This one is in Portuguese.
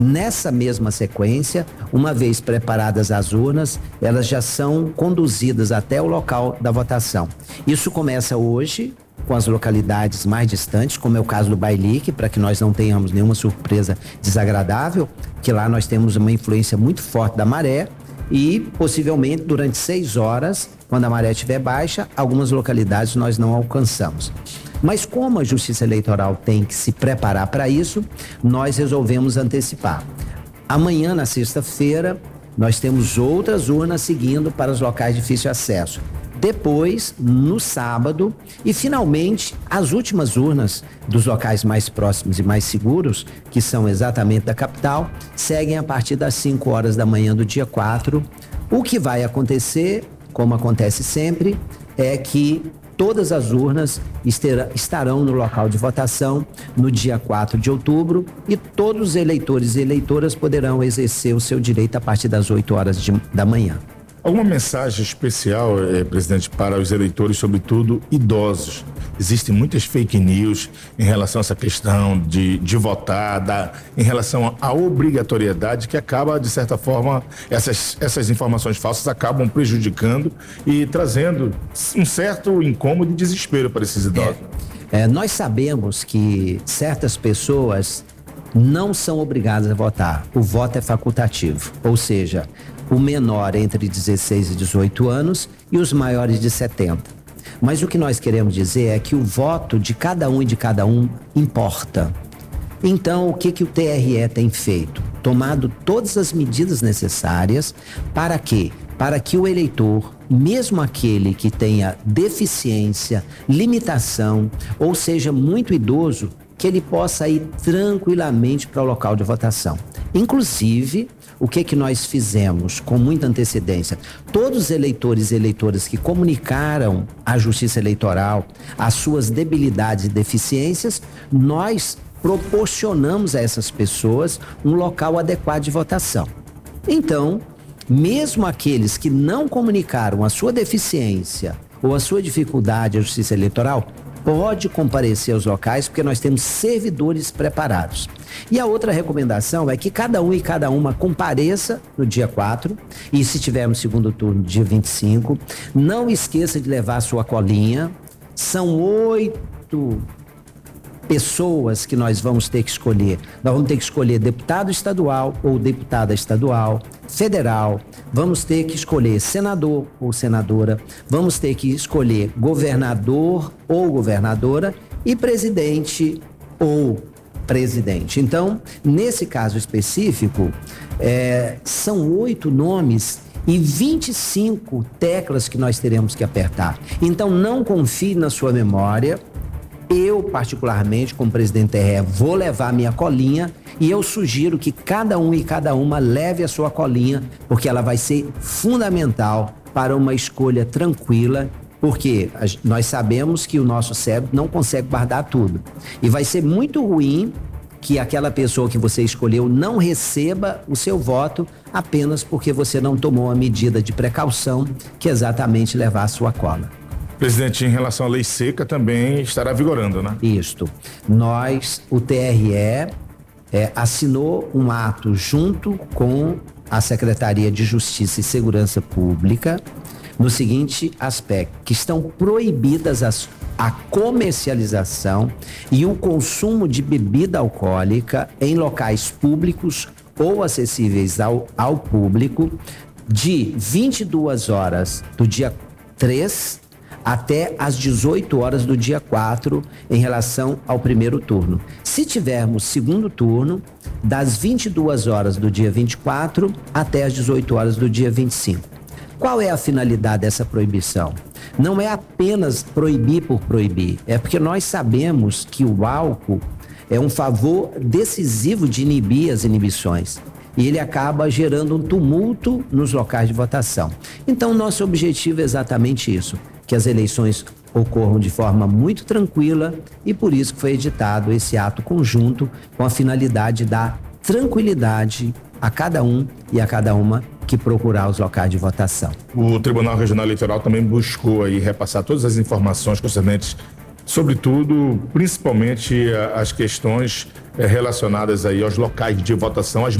Nessa mesma sequência, uma vez preparadas as urnas, elas já são conduzidas até o local da votação. Isso começa hoje com as localidades mais distantes, como é o caso do Bailique, para que nós não tenhamos nenhuma surpresa desagradável, que lá nós temos uma influência muito forte da maré e possivelmente durante 6 horas, quando a maré estiver baixa, algumas localidades nós não alcançamos. Mas como a Justiça Eleitoral tem que se preparar para isso, nós resolvemos antecipar. Amanhã, na sexta-feira, nós temos outras urnas seguindo para os locais de difícil acesso. Depois, no sábado, e finalmente, as últimas urnas dos locais mais próximos e mais seguros, que são exatamente da capital, seguem a partir das 5 horas da manhã do dia 4. O que vai acontecer, como acontece sempre, é que todas as urnas estarão no local de votação no dia 4 de outubro e todos os eleitores e eleitoras poderão exercer o seu direito a partir das 8 horas da manhã. Alguma mensagem especial, presidente, para os eleitores, sobretudo idosos? Existem muitas fake news em relação a essa questão de votar, em relação à obrigatoriedade que acaba, de certa forma, essas informações falsas acabam prejudicando e trazendo um certo incômodo e desespero para esses idosos. Nós sabemos que certas pessoas não são obrigadas a votar. O voto é facultativo, ou seja, o menor entre 16 e 18 anos e os maiores de 70. Mas o que nós queremos dizer é que o voto de cada um e de cada um importa. Então, o que o TRE tem feito? Tomado todas as medidas necessárias para quê? Para que o eleitor, mesmo aquele que tenha deficiência, limitação, ou seja, muito idoso, que ele possa ir tranquilamente para o local de votação. Inclusive, o que nós fizemos com muita antecedência? Todos os eleitores e eleitoras que comunicaram à Justiça Eleitoral as suas debilidades e deficiências, nós proporcionamos a essas pessoas um local adequado de votação. Então, mesmo aqueles que não comunicaram a sua deficiência ou a sua dificuldade à Justiça Eleitoral, pode comparecer aos locais, porque nós temos servidores preparados. E a outra recomendação é que cada um e cada uma compareça no dia 4, e se tivermos segundo turno, dia 25, não esqueça de levar a sua colinha. São 8 pessoas que nós vamos ter que escolher. Nós vamos ter que escolher deputado estadual ou deputada estadual, federal, vamos ter que escolher senador ou senadora, vamos ter que escolher governador ou governadora e presidente ou presidente. Então, nesse caso específico, são 8 nomes e 25 teclas que nós teremos que apertar. Então, não confie na sua memória. Eu, particularmente, como presidente TRE, vou levar minha colinha e eu sugiro que cada um e cada uma leve a sua colinha, porque ela vai ser fundamental para uma escolha tranquila, porque nós sabemos que o nosso cérebro não consegue guardar tudo. E vai ser muito ruim que aquela pessoa que você escolheu não receba o seu voto apenas porque você não tomou a medida de precaução, que é exatamente levar a sua cola. Presidente, em relação à lei seca também estará vigorando, né? Isto. O TRE assinou um ato junto com a Secretaria de Justiça e Segurança Pública no seguinte aspecto, que estão proibidas a comercialização e o consumo de bebida alcoólica em locais públicos ou acessíveis ao público de 22 horas do dia 3 até às 18 horas do dia 4 em relação ao primeiro turno. Se tivermos segundo turno, das 22 horas do dia 24 até às 18 horas do dia 25. Qual é a finalidade dessa proibição? Não é apenas proibir por proibir, é porque nós sabemos que o álcool é um favor decisivo de inibir as inibições. E ele acaba gerando um tumulto nos locais de votação. Então, nosso objetivo é exatamente isso, que as eleições ocorram de forma muito tranquila e por isso que foi editado esse ato conjunto com a finalidade de dar tranquilidade a cada um e a cada uma que procurar os locais de votação. O Tribunal Regional Eleitoral também buscou aí repassar todas as informações concernentes sobretudo, principalmente as questões relacionadas aí aos locais de votação, às